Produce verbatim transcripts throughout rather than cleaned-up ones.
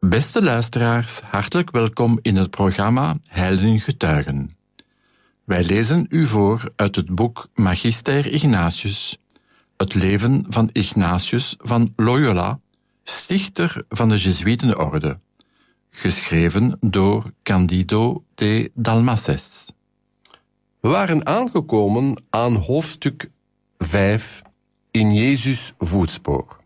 Beste luisteraars, hartelijk welkom in het programma Heiligen Getuigen. Wij lezen u voor uit het boek Magister Ignatius, het leven van Ignatius van Loyola, stichter van de Jezuïetenorde, geschreven door Candido de Dalmases. We waren aangekomen aan hoofdstuk vijf in Jezus' voetspoor.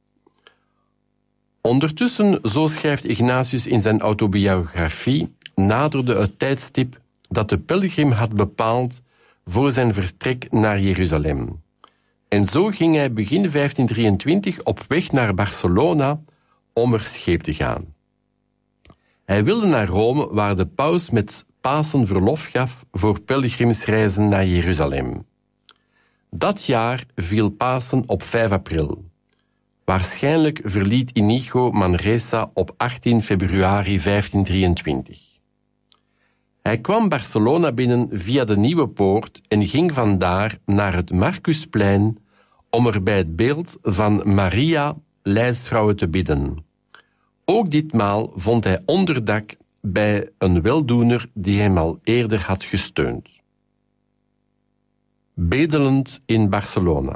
Ondertussen, zo schrijft Ignatius in zijn autobiografie, naderde het tijdstip dat de pelgrim had bepaald voor zijn vertrek naar Jeruzalem. En zo ging hij begin vijftien drieëntwintig op weg naar Barcelona om er scheep te gaan. Hij wilde naar Rome, waar de paus met Pasen verlof gaf voor pelgrimsreizen naar Jeruzalem. Dat jaar viel Pasen op vijf april. Waarschijnlijk verliet Inigo Manresa op achttien februari vijftien drieëntwintig. Hij kwam Barcelona binnen via de Nieuwe Poort en ging vandaar naar het Marcusplein om er bij het beeld van Maria Leidsvrouwe te bidden. Ook ditmaal vond hij onderdak bij een weldoener die hem al eerder had gesteund. Bedelend in Barcelona.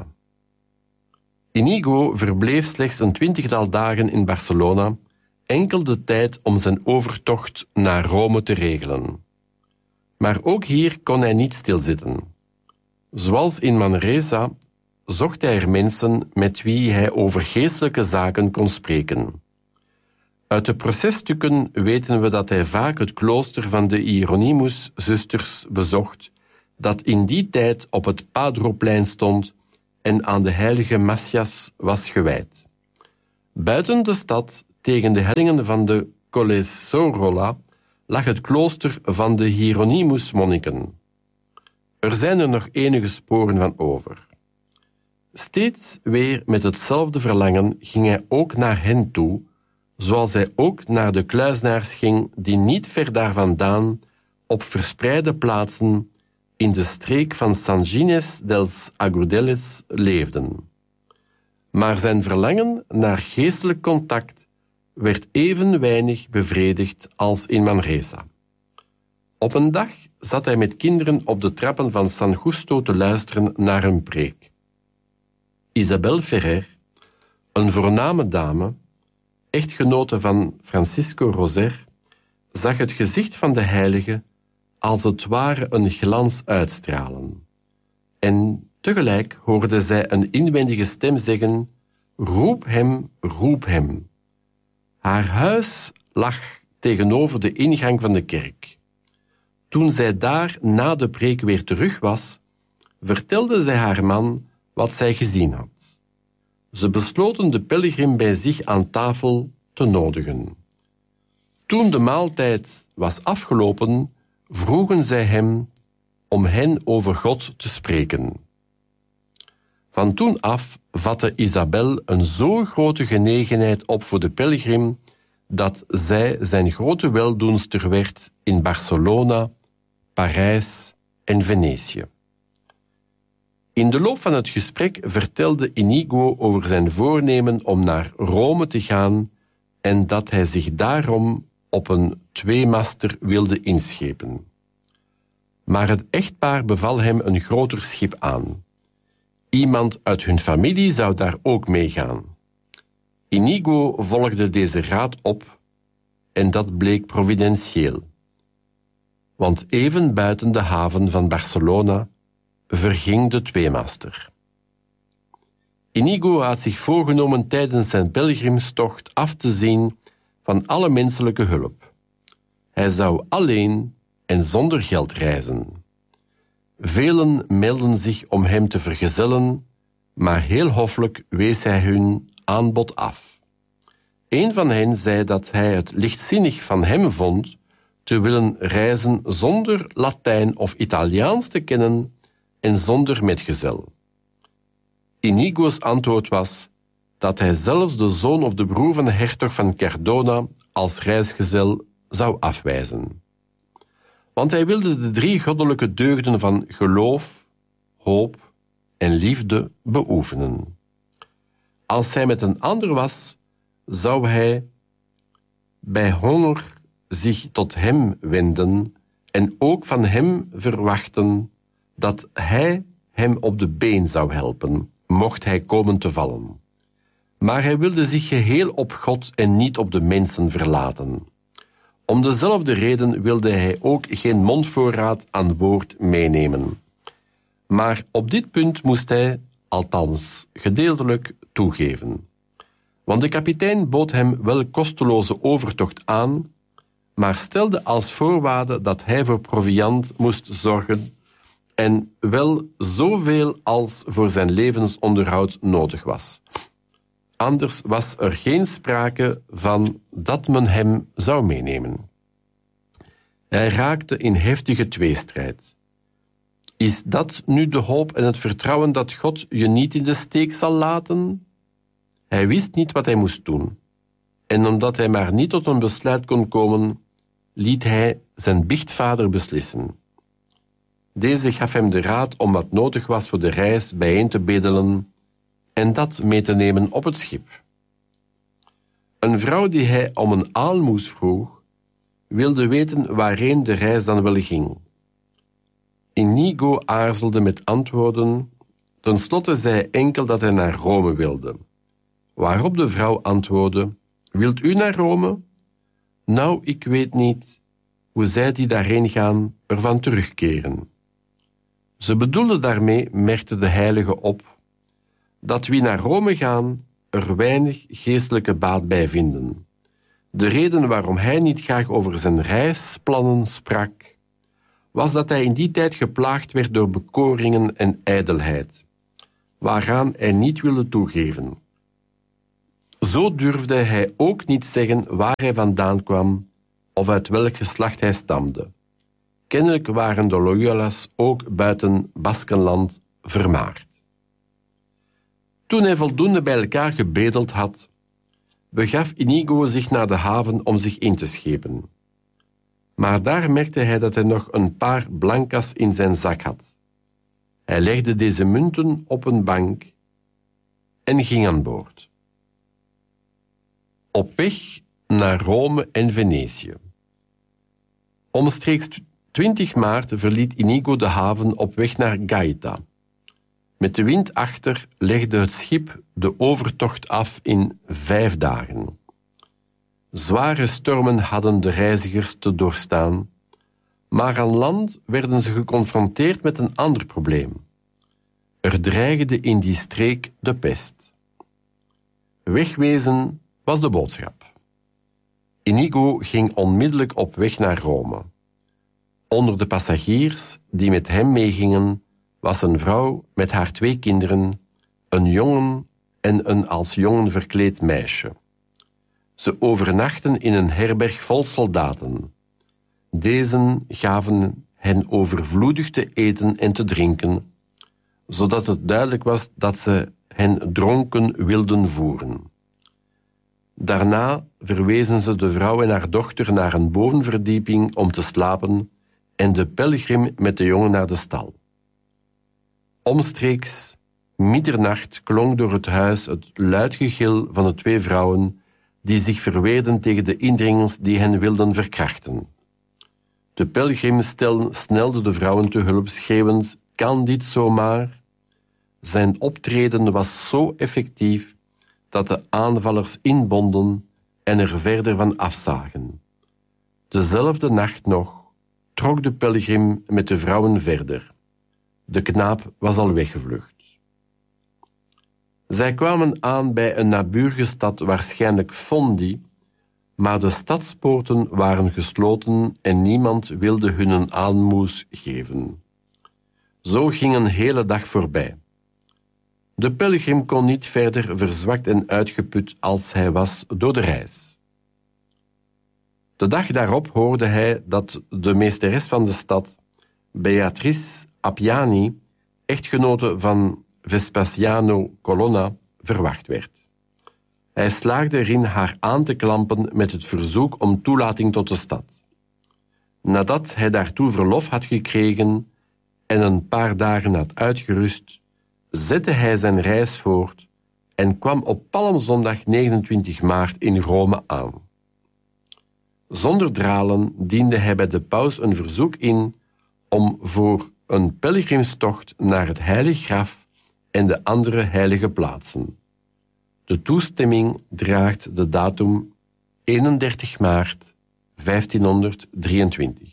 Inigo verbleef slechts een twintigtal dagen in Barcelona, enkel de tijd om zijn overtocht naar Rome te regelen. Maar ook hier kon hij niet stilzitten. Zoals in Manresa zocht hij er mensen met wie hij over geestelijke zaken kon spreken. Uit de processtukken weten we dat hij vaak het klooster van de Hieronymus-zusters bezocht, dat in die tijd op het Padroplein stond en aan de heilige Macias was gewijd. Buiten de stad, tegen de hellingen van de Colle Sorolla, lag het klooster van de Hieronymus-monniken. Er zijn er nog enige sporen van over. Steeds weer met hetzelfde verlangen ging hij ook naar hen toe, zoals hij ook naar de kluizenaars ging die niet ver daar vandaan op verspreide plaatsen in de streek van San Ginés dels Agudeles leefden. Maar zijn verlangen naar geestelijk contact werd even weinig bevredigd als in Manresa. Op een dag zat hij met kinderen op de trappen van San Justo te luisteren naar een preek. Isabel Ferrer, een voorname dame, echtgenote van Francisco Roser, zag het gezicht van de heilige als het ware een glans uitstralen. En tegelijk hoorde zij een inwendige stem zeggen: roep hem, roep hem. Haar huis lag tegenover de ingang van de kerk. Toen zij daar na de preek weer terug was, vertelde zij haar man wat zij gezien had. Ze besloten de pelgrim bij zich aan tafel te nodigen. Toen de maaltijd was afgelopen, vroegen zij hem om hen over God te spreken. Van toen af vatte Isabel een zo grote genegenheid op voor de pelgrim dat zij zijn grote weldoenster werd in Barcelona, Parijs en Venetië. In de loop van het gesprek vertelde Inigo over zijn voornemen om naar Rome te gaan en dat hij zich daarom op een tweemaster wilde inschepen. Maar het echtpaar beval hem een groter schip aan. Iemand uit hun familie zou daar ook meegaan. Inigo volgde deze raad op en dat bleek providentieel. Want even buiten de haven van Barcelona verging de tweemaster. Inigo had zich voorgenomen tijdens zijn pelgrimstocht af te zien van alle menselijke hulp. Hij zou alleen en zonder geld reizen. Velen meldden zich om hem te vergezellen, maar heel hoffelijk wees hij hun aanbod af. Een van hen zei dat hij het lichtzinnig van hem vond te willen reizen zonder Latijn of Italiaans te kennen en zonder metgezel. Inigo's antwoord was dat hij zelfs de zoon of de broer van de hertog van Cardona als reisgezel zou afwijzen. Want hij wilde de drie goddelijke deugden van geloof, hoop en liefde beoefenen. Als hij met een ander was, zou hij bij honger zich tot hem wenden en ook van hem verwachten dat hij hem op de been zou helpen, mocht hij komen te vallen. Maar hij wilde zich geheel op God en niet op de mensen verlaten. Om dezelfde reden wilde hij ook geen mondvoorraad aan woord meenemen. Maar op dit punt moest hij, althans gedeeltelijk, toegeven. Want de kapitein bood hem wel kosteloze overtocht aan, maar stelde als voorwaarde dat hij voor proviand moest zorgen en wel zoveel als voor zijn levensonderhoud nodig was. Anders was er geen sprake van dat men hem zou meenemen. Hij raakte in heftige tweestrijd. Is dat nu de hoop en het vertrouwen dat God je niet in de steek zal laten? Hij wist niet wat hij moest doen. En omdat hij maar niet tot een besluit kon komen, liet hij zijn biechtvader beslissen. Deze gaf hem de raad om wat nodig was voor de reis bijeen te bedelen en dat mee te nemen op het schip. Een vrouw die hij om een aalmoes vroeg, wilde weten waarheen de reis dan wel ging. Inigo aarzelde met antwoorden, ten slotte zei hij enkel dat hij naar Rome wilde. Waarop de vrouw antwoordde, wilt u naar Rome? Nou, ik weet niet hoe zij die daarheen gaan ervan terugkeren. Ze bedoelde daarmee, merkte de heilige op, dat wie naar Rome gaan er weinig geestelijke baat bij vinden. De reden waarom hij niet graag over zijn reisplannen sprak, was dat hij in die tijd geplaagd werd door bekoringen en ijdelheid, waaraan hij niet wilde toegeven. Zo durfde hij ook niet zeggen waar hij vandaan kwam of uit welk geslacht hij stamde. Kennelijk waren de Loyola's ook buiten Baskenland vermaard. Toen hij voldoende bij elkaar gebedeld had, begaf Inigo zich naar de haven om zich in te schepen. Maar daar merkte hij dat hij nog een paar blancas in zijn zak had. Hij legde deze munten op een bank en ging aan boord. Op weg naar Rome en Venetië. Omstreeks twintig maart verliet Inigo de haven op weg naar Gaeta. Met de wind achter legde het schip de overtocht af in vijf dagen. Zware stormen hadden de reizigers te doorstaan, maar aan land werden ze geconfronteerd met een ander probleem. Er dreigde in die streek de pest. Wegwezen was de boodschap. Inigo ging onmiddellijk op weg naar Rome. Onder de passagiers die met hem meegingen was een vrouw met haar twee kinderen, een jongen en een als jongen verkleed meisje. Ze overnachten in een herberg vol soldaten. Deze gaven hen overvloedig te eten en te drinken, zodat het duidelijk was dat ze hen dronken wilden voeren. Daarna verwezen ze de vrouw en haar dochter naar een bovenverdieping om te slapen en de pelgrim met de jongen naar de stal. Omstreeks middernacht klonk door het huis het luid gegil van de twee vrouwen die zich verweerden tegen de indringers die hen wilden verkrachten. De pelgrim stel, snelde de vrouwen te hulp, schreeuwend, kan dit zomaar? Zijn optreden was zo effectief dat de aanvallers inbonden en er verder van afzagen. Dezelfde nacht nog trok de pelgrim met de vrouwen verder. De knaap was al weggevlucht. Zij kwamen aan bij een naburige stad, waarschijnlijk Fondi, maar de stadspoorten waren gesloten en niemand wilde hun een aalmoes geven. Zo ging een hele dag voorbij. De pelgrim kon niet verder, verzwakt en uitgeput als hij was door de reis. De dag daarop hoorde hij dat de meesteres van de stad, Beatrice Appiani, echtgenote van Vespasiano Colonna, verwacht werd. Hij slaagde erin haar aan te klampen met het verzoek om toelating tot de stad. Nadat hij daartoe verlof had gekregen en een paar dagen had uitgerust, zette hij zijn reis voort en kwam op Palmzondag negenentwintig maart in Rome aan. Zonder dralen diende hij bij de paus een verzoek in om voor een pelgrimstocht naar het heilige graf en de andere heilige plaatsen. De toestemming draagt de datum eenendertig maart vijftienhonderddrieëntwintig.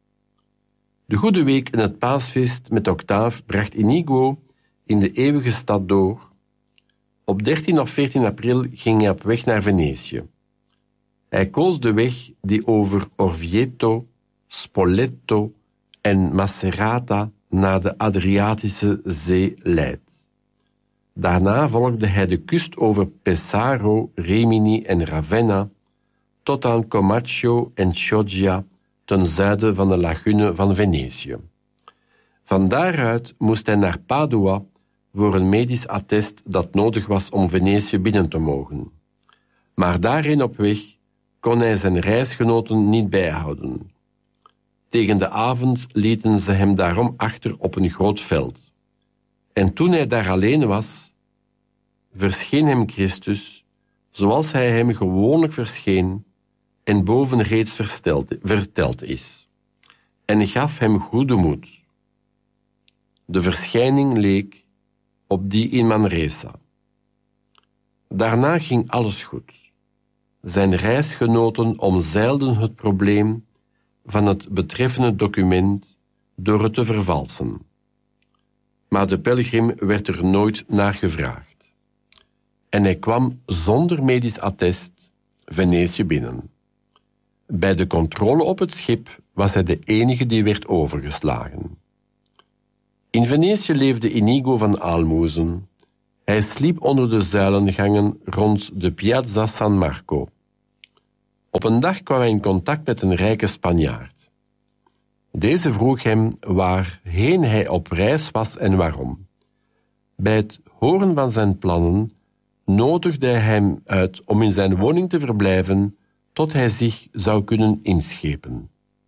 De Goede Week en het paasfeest met Octaaf bracht Inigo in de eeuwige stad door. Op dertien of veertien april ging hij op weg naar Venetië. Hij koos de weg die over Orvieto, Spoleto en Macerata naar de Adriatische Zee leidt. Daarna volgde hij de kust over Pesaro, Rimini en Ravenna tot aan Comacchio en Chioggia ten zuiden van de lagune van Venetië. Van daaruit moest hij naar Padua voor een medisch attest dat nodig was om Venetië binnen te mogen. Maar daarheen op weg kon hij zijn reisgenoten niet bijhouden. Tegen de avond lieten ze hem daarom achter op een groot veld. En toen hij daar alleen was, verscheen hem Christus, zoals hij hem gewoonlijk verscheen en boven reeds verteld is, en gaf hem goede moed. De verschijning leek op die in Manresa. Daarna ging alles goed. Zijn reisgenoten omzeilden het probleem van het betreffende document door het te vervalsen. Maar de pelgrim werd er nooit naar gevraagd. En hij kwam zonder medisch attest Venetië binnen. Bij de controle op het schip was hij de enige die werd overgeslagen. In Venetië leefde Inigo van aalmoezen. Hij sliep onder de zuilengangen rond de Piazza San Marco. Op een dag kwam hij in contact met een rijke Spanjaard. Deze vroeg hem waarheen hij op reis was en waarom. Bij het horen van zijn plannen nodigde hij hem uit om in zijn woning te verblijven tot hij zich zou kunnen inschepen.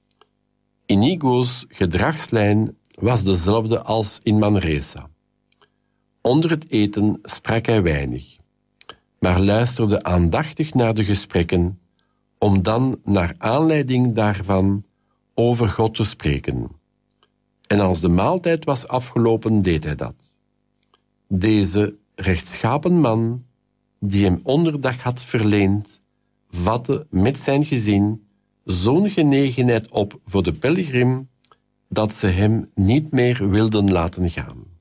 Inigo's gedragslijn was dezelfde als in Manresa. Onder het eten sprak hij weinig, maar luisterde aandachtig naar de gesprekken om dan naar aanleiding daarvan over God te spreken. En als de maaltijd was afgelopen, deed hij dat. Deze rechtschapen man, die hem onderdak had verleend, vatte met zijn gezin zo'n genegenheid op voor de pelgrim dat ze hem niet meer wilden laten gaan.